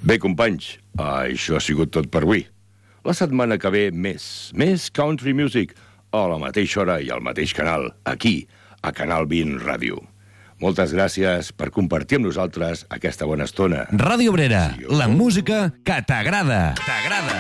Bé, companys, això ha sigut tot per avui. La setmana que ve, més country music, a la mateixa hora i al mateix canal, aquí, a Canal 20 Ràdio. Moltes gràcies per compartir amb nosaltres aquesta bona estona. Ràdio Obrera, la música que t'agrada. T'agrada.